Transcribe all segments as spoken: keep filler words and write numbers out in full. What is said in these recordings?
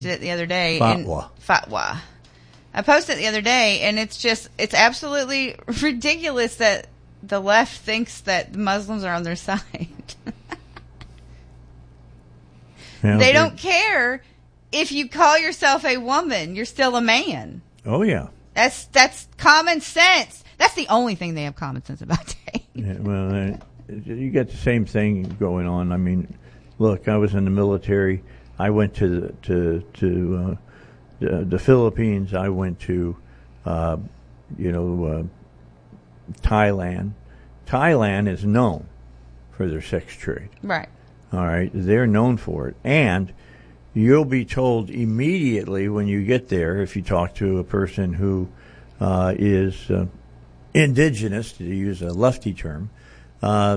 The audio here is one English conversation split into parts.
it the other day. Fatwa. And, fatwa. I posted it the other day, and it's just, it's absolutely ridiculous that the left thinks that the Muslims are on their side. Yeah, they don't care if you call yourself a woman. You're still a man. Oh, yeah. That's that's common sense. That's the only thing they have common sense about. Yeah, well, uh, you get the same thing going on. I mean, look, I was in the military. I went to the, to to uh, the, the Philippines. I went to, uh, you know, uh, Thailand. Thailand is known for their sex trade. Right. All right, they're known for it, and you'll be told immediately when you get there, if you talk to a person who uh, is uh, indigenous, to use a lefty term, uh,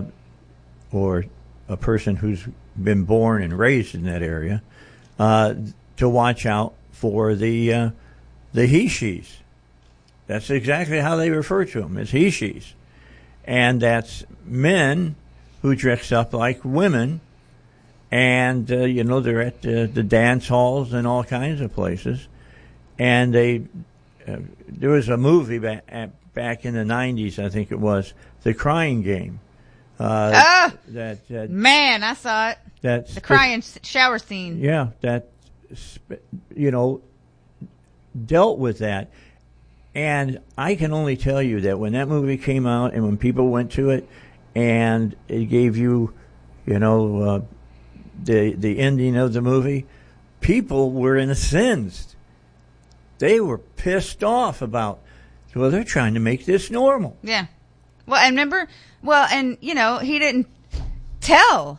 or a person who's been born and raised in that area, uh, to watch out for the uh, the he-she's. That's exactly how they refer to them, as he-she's. And that's men who dress up like women. And, uh, you know, they're at uh, the dance halls and all kinds of places. And they, uh, there was a movie back, back in the nineties, I think it was, The Crying Game. Uh, ah! That, uh, Man, I saw it. That's the crying sp- shower scene. Yeah, that, you know, dealt with that. And I can only tell you that when that movie came out and when people went to it and it gave you, you know, uh, the the ending of the movie, people were incensed. They were pissed off about, well, they're trying to make this normal. Yeah. Well, and remember, well, and, you know, he didn't tell.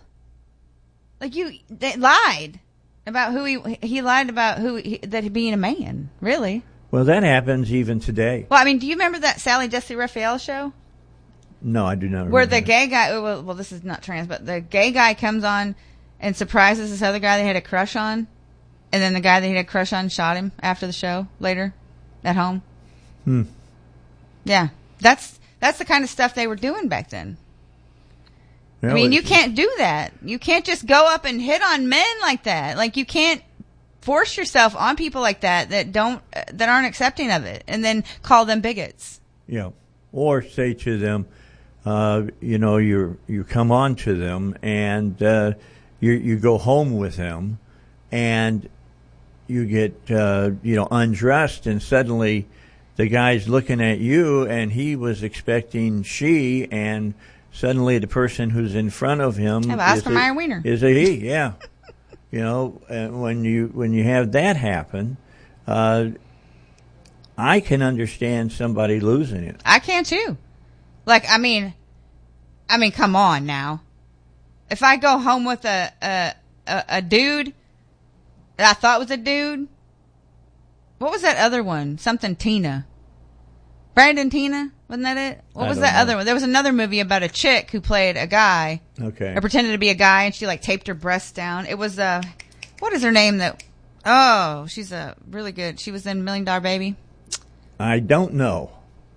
Like, you, they lied about who he, he lied about who, he, that he being a man, really. Well, that happens even today. Well, I mean, do you remember that Sally Jesse Raphael show? No, I do not remember. Where the that. gay guy, well, well, this is not trans, but the gay guy comes on and surprises this other guy they had a crush on, and then the guy that he had a crush on shot him after the show later at home. Hmm. Yeah, that's that's the kind of stuff they were doing back then. Well, I mean, you can't do that. You can't just go up and hit on men like that. Like, you can't force yourself on people like that that don't that aren't accepting of it, and then call them bigots. Yeah, or say to them, uh, you know, you you come on to them and. Uh, You you go home with him, and you get uh, you know undressed, and suddenly the guy's looking at you, and he was expecting she, and suddenly the person who's in front of him is a, is a he. Yeah, you know, and when you when you have that happen, uh, I can understand somebody losing it. I can too. Like, I mean, I mean, come on now. If I go home with a, a a a dude that I thought was a dude, what was that other one? Something Tina. Brandon Tina? Wasn't that it? What I was don't that know. other one? There was another movie about a chick who played a guy. Okay. Or pretended to be a guy, and she like taped her breasts down. It was uh what is her name that oh, she's a really good. She was in Million Dollar Baby. I don't know.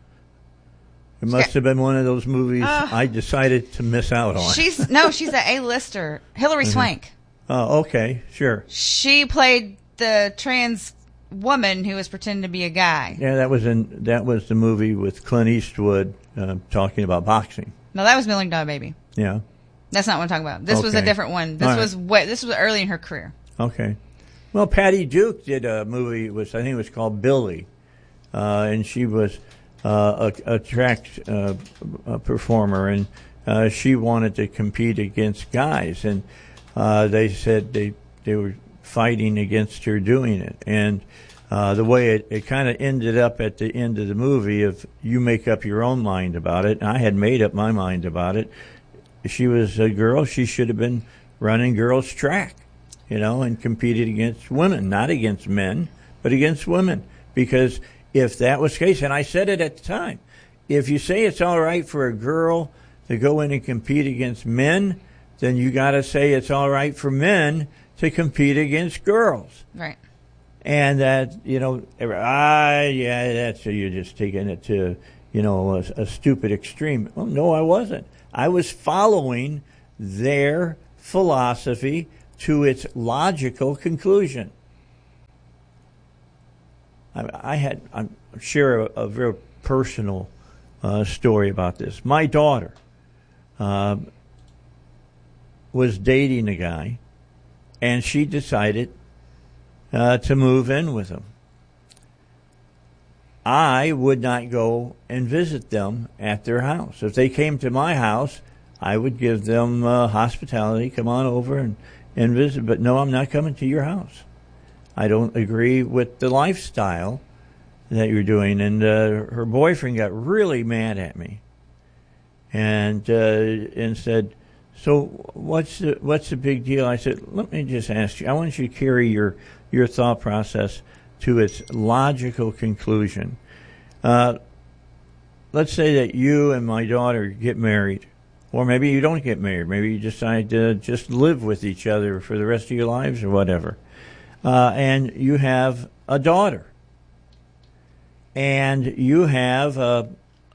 It must have been one of those movies Uh, I decided to miss out on. She's no, she's an A-lister. Hillary Mhm. Swank. Oh, okay, sure. She played the trans woman who was pretending to be a guy. Yeah, that was in that was the movie with Clint Eastwood uh, talking about boxing. No, that was Million Dollar Baby. Yeah. That's not what I'm talking about. This was a Okay. different one. This All right. was way, this was early in her career. Okay. Well, Patty Duke did a movie. It was I think it was called Billy, uh, and she was uh, a, a track uh, a performer, and uh, she wanted to compete against guys, and uh, they said they they were fighting against her doing it, and uh, the way it, it kind of ended up at the end of the movie, if you make up your own mind about it, and I had made up my mind about it. She was a girl; she should have been running girls' track, you know, and competed against women, not against men, but against women, because if that was the case, and I said it at the time, if you say it's all right for a girl to go in and compete against men, then you got to say it's all right for men to compete against girls. Right. And that, you know, ah, yeah, that's, you're just taking it to, you know, a, a stupid extreme. Oh, no, I wasn't. I was following their philosophy to its logical conclusion. I, I had I share a, a very personal uh, story about this. My daughter uh, was dating a guy, and she decided uh, to move in with him. I would not go and visit them at their house. If they came to my house, I would give them uh, hospitality, come on over and, and visit. But no, I'm not coming to your house. I don't agree with the lifestyle that you're doing. And uh, her boyfriend got really mad at me and uh, and said, so what's the, what's the big deal? I said, let me just ask you. I want you to carry your, your thought process to its logical conclusion. Uh, let's say that you and my daughter get married, or maybe you don't get married. Maybe you decide to just live with each other for the rest of your lives or whatever. Uh, and you have a daughter. And you have a,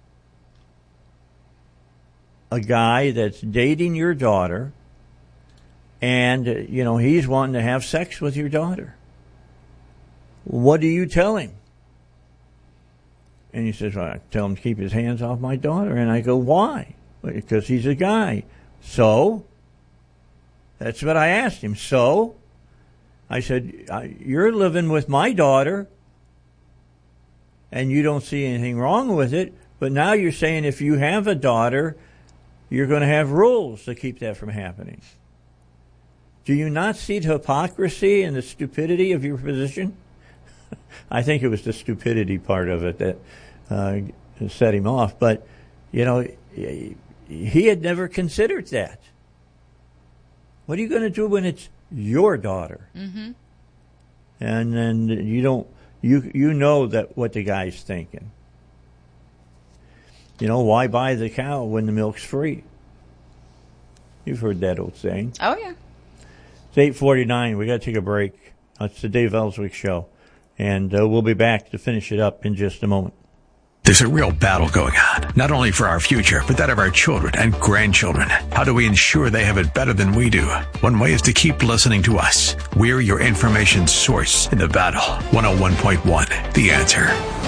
a guy that's dating your daughter, and, you know, he's wanting to have sex with your daughter. What do you tell him? And he says, well, I tell him to keep his hands off my daughter. And I go, why? Because he's a guy. So? That's what I asked him. So? I said, you're living with my daughter, and you don't see anything wrong with it, but now you're saying if you have a daughter, you're going to have rules to keep that from happening. Do you not see the hypocrisy and the stupidity of your position? I think it was the stupidity part of it that uh, set him off. But, you know, he had never considered that. What are you going to do when it's your daughter? Mm-hmm. And then you don't, you you know that what the guy's thinking. You know, why buy the cow when the milk's free? You've heard that old saying. Oh, yeah. It's eight forty-nine. We got to take a break. It's the Dave Ellswick Show. And uh, we'll be back to finish it up in just a moment. There's a real battle going on, not only for our future, but that of our children and grandchildren. How do we ensure they have it better than we do? One way is to keep listening to us. We're your information source in the battle. one oh one point one, The Answer.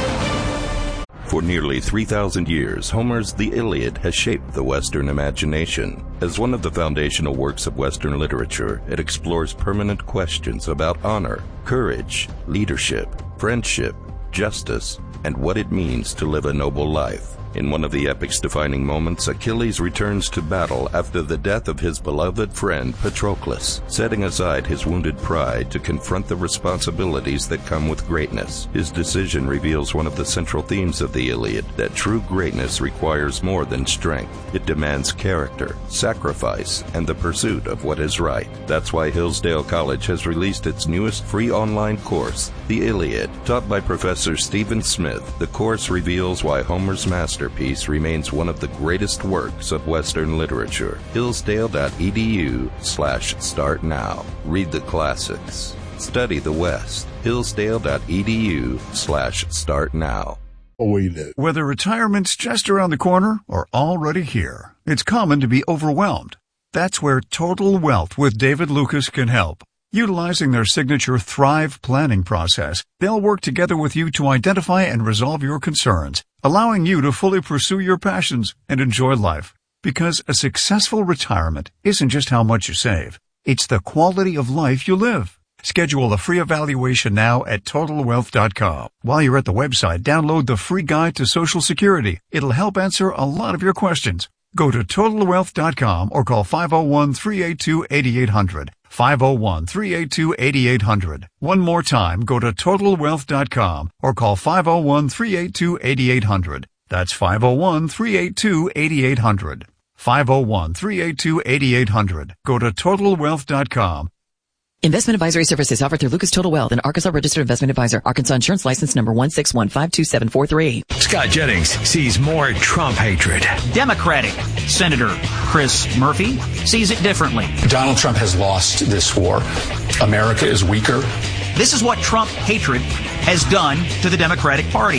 For nearly three thousand years, Homer's The Iliad has shaped the Western imagination. As one of the foundational works of Western literature, it explores permanent questions about honor, courage, leadership, friendship, justice, and what it means to live a noble life. In one of the epic's defining moments, Achilles returns to battle after the death of his beloved friend Patroclus, setting aside his wounded pride to confront the responsibilities that come with greatness. His decision reveals one of the central themes of the Iliad, that true greatness requires more than strength. It demands character, sacrifice, and the pursuit of what is right. That's why Hillsdale College has released its newest free online course, The Iliad. Taught by Professor Stephen Smith, the course reveals why Homer's master Masterpiece remains one of the greatest works of Western literature. Hillsdale.edu slash start now. Read the classics. Study the West. Hillsdale.edu slash start now. Whether retirement's just around the corner or already here, it's common to be overwhelmed. That's where Total Wealth with David Lucas can help. Utilizing their signature Thrive planning process, they'll work together with you to identify and resolve your concerns, allowing you to fully pursue your passions and enjoy life. Because a successful retirement isn't just how much you save, it's the quality of life you live. Schedule a free evaluation now at total wealth dot com. While you're at the website, download the free guide to Social Security. It'll help answer a lot of your questions. Go to total wealth dot com or call five oh one, three eight two, eight eight hundred. five oh one, three eight two, eight eight hundred. One more time, go to total wealth dot com or call five oh one, three eight two, eight eight hundred. That's five oh one, three eight two, eight eight hundred. five oh one, three eight two, eight eight hundred. Go to total wealth dot com. Investment advisory services offered through Lucas Total Wealth, an Arkansas registered investment advisor. Arkansas insurance license number one six one five two seven four three. Scott Jennings sees more Trump hatred. Democratic Senator Chris Murphy sees it differently. Donald Trump has lost this war. America is weaker. This is what Trump hatred has done to the Democratic Party.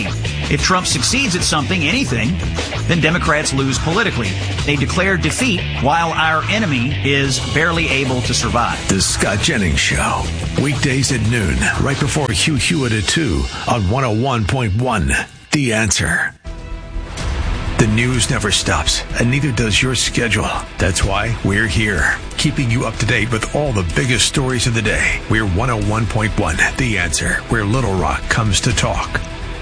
If Trump succeeds at something, anything, then Democrats lose politically. They declare defeat while our enemy is barely able to survive. The Scott Jennings Show. Weekdays at noon, right before Hugh Hewitt at two on one oh one point one. The Answer. The news never stops, and neither does your schedule. That's why we're here, keeping you up to date with all the biggest stories of the day. We're one oh one point one, The Answer, where Little Rock comes to talk.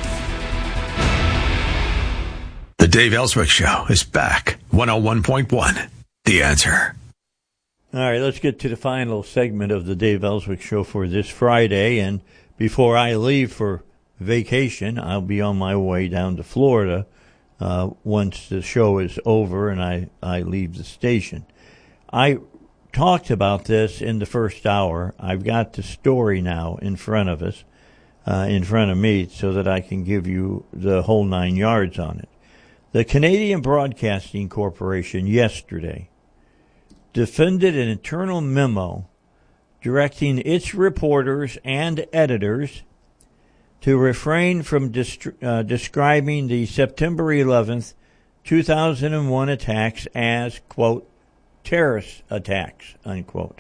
The Dave Ellswick Show is back. one oh one point one, The Answer. All right, let's get to the final segment of the Dave Ellswick Show for this Friday. And before I leave for vacation, I'll be on my way down to Florida uh, once the show is over and I, I leave the station. I talked about this in the first hour. I've got the story now in front of us, uh, in front of me, so that I can give you the whole nine yards on it. The Canadian Broadcasting Corporation yesterday defended an internal memo directing its reporters and editors to refrain from dist- uh, describing the September eleventh, two thousand one attacks as, quote, terrorist attacks, unquote.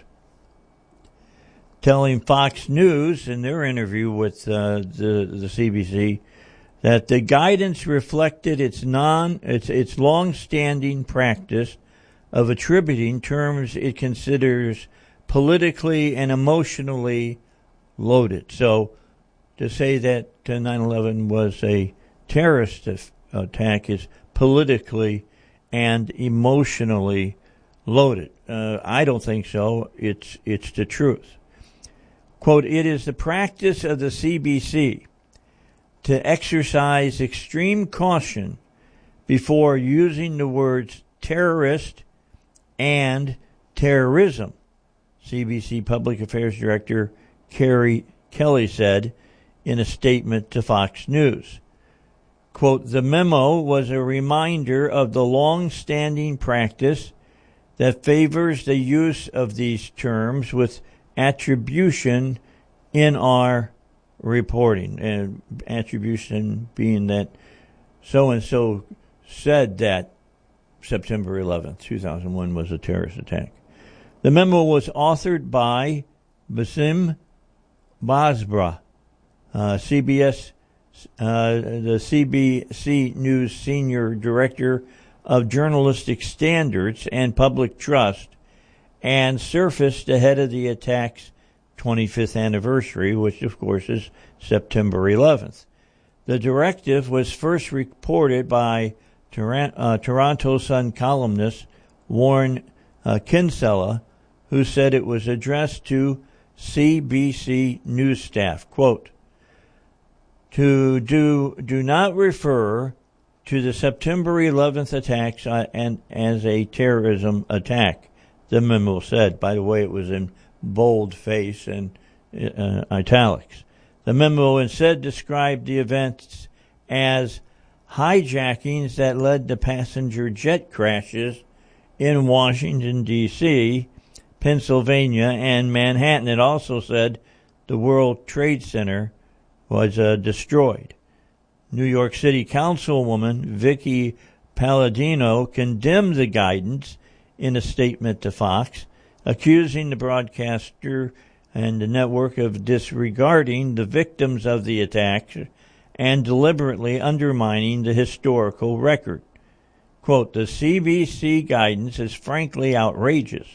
Telling Fox News in their interview with uh, the, the C B C that the guidance reflected its non its its long-standing practice of attributing terms it considers politically and emotionally loaded. So to say that nine eleven was a terrorist attack is politically and emotionally loaded. Uh, I don't think so. It's it's the truth. Quote, it is the practice of the C B C to exercise extreme caution before using the words terrorist and terrorism, C B C Public Affairs Director Kerry Kelly said in a statement to Fox News. Quote, the memo was a reminder of the long-standing practice that favors the use of these terms with attribution in our reporting, and attribution being that so-and-so said that September eleventh, two thousand one was a terrorist attack. The memo was authored by Basim Basra, uh, C B S, uh, the C B C News Senior Director of Journalistic Standards and Public Trust, and surfaced ahead of the attack's twenty-fifth anniversary, which of course is September eleventh. The directive was first reported by Tor- uh, Toronto Sun columnist Warren uh, Kinsella, who said it was addressed to C B C News staff. Quote, to do do not refer to the September eleventh attacks uh, and as a terrorism attack, the memo said. By the way, it was in boldface and uh, italics. The memo instead described the events as hijackings that led to passenger jet crashes in Washington, D C, Pennsylvania, and Manhattan. It also said the World Trade Center was uh, destroyed. New York City Councilwoman Vicky Palladino condemned the guidance in a statement to Fox, accusing the broadcaster and the network of disregarding the victims of the attacks and deliberately undermining the historical record. Quote, the C B C guidance is frankly outrageous,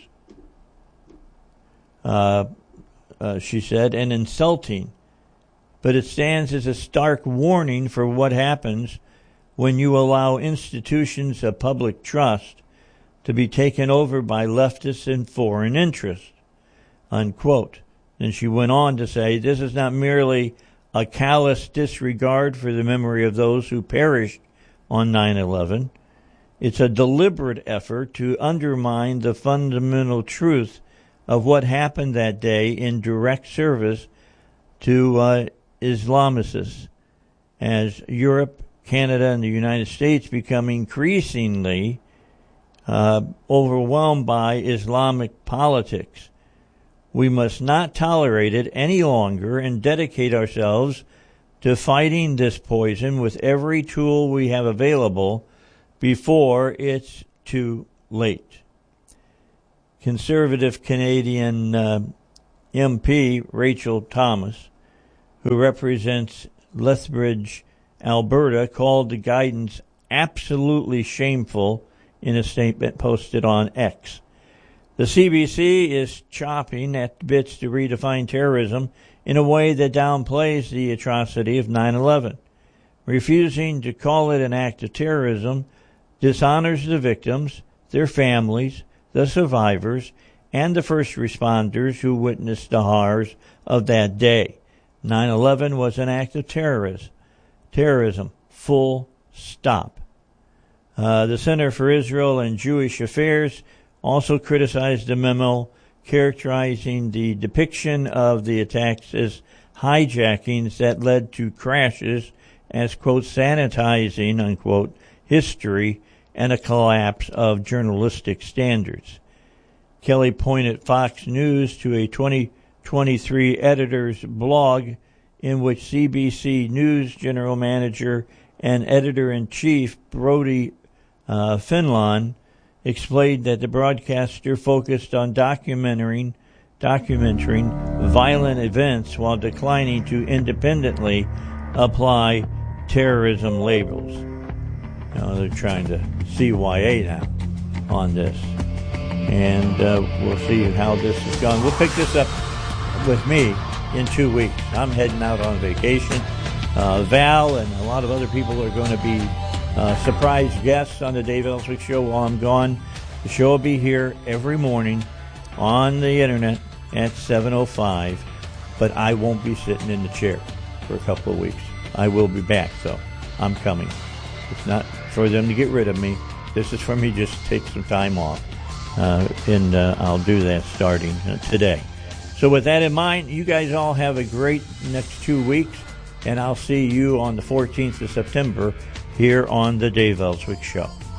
uh, uh, she said, and insulting, but it stands as a stark warning for what happens when you allow institutions of public trust to be taken over by leftists and foreign interests, unquote. And she went on to say, this is not merely a callous disregard for the memory of those who perished on nine eleven. It's a deliberate effort to undermine the fundamental truth of what happened that day in direct service to uh, Islamicists, as Europe, Canada, and the United States become increasingly uh, overwhelmed by Islamic politics. We must not tolerate it any longer and dedicate ourselves to fighting this poison with every tool we have available before it's too late. Conservative Canadian uh, M P Rachel Thomas, who represents Lethbridge, Alberta, called the guidance absolutely shameful in a statement posted on X. The C B C is chopping at the bits to redefine terrorism in a way that downplays the atrocity of nine eleven. Refusing to call it an act of terrorism dishonors the victims, their families, the survivors, and the first responders who witnessed the horrors of that day. nine eleven was an act of terrorism. Terrorism. Full stop. Uh, the Center for Israel and Jewish Affairs also criticized the memo, characterizing the depiction of the attacks as hijackings that led to crashes as, quote, sanitizing, unquote, history and a collapse of journalistic standards. Kelly pointed Fox News to a twenty twenty-three editor's blog in which C B C News general manager and editor-in-chief Brody uh, Finlan explained that the broadcaster focused on documenting, documenting violent events while declining to independently apply terrorism labels. Now they're trying to C Y A now on this. And uh, we'll see how this is going. We'll pick this up with me in two weeks. I'm heading out on vacation. Uh, Val and a lot of other people are going to be uh, surprise guests on the Dave Ellswick Show while I'm gone. The show will be here every morning on the internet at seven oh five, but I won't be sitting in the chair for a couple of weeks. I will be back, so I'm coming. It's not for them to get rid of me. This is for me just to take some time off, uh, and uh, I'll do that starting uh, today. So with that in mind, you guys all have a great next two weeks, and I'll see you on the fourteenth of September here on the Dave Ellswick Show.